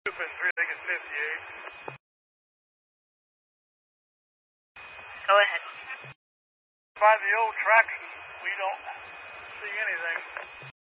Open 3, I think it's 58. Go ahead. By the old tracks, we don't see anything.